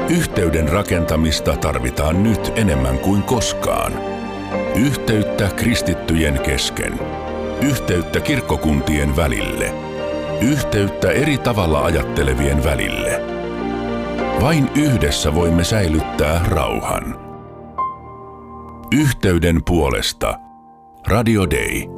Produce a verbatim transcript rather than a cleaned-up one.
Yhteyden rakentamista tarvitaan nyt enemmän kuin koskaan. Yhteyttä kristittyjen kesken. Yhteyttä kirkkokuntien välille. Yhteyttä eri tavalla ajattelevien välille. Vain yhdessä voimme säilyttää rauhan. Yhteyden puolesta. Radio Day.